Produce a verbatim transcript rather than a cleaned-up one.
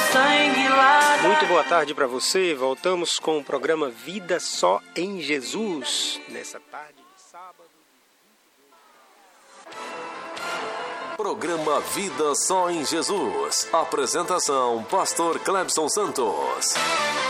sangue lá. Muito boa tarde para você. Voltamos com o programa Vida Só em Jesus nessa tarde de sábado. Programa Vida Só em Jesus. Apresentação: Pastor Clebson Santos.